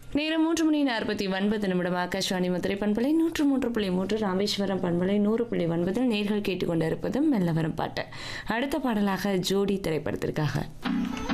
நேரம் 3:49 ஆகாஷ்வாணி மதுரை பண்பலை 103.3 ராமேஸ்வரம் பண்பலை 100.9 நேர்கள் கேட்டுக்கொண்டிருப்பதும் மெல்ல வரும் பாட்டு. அடுத்த பாடலாக ஜோடி திரைப்படத்திற்காக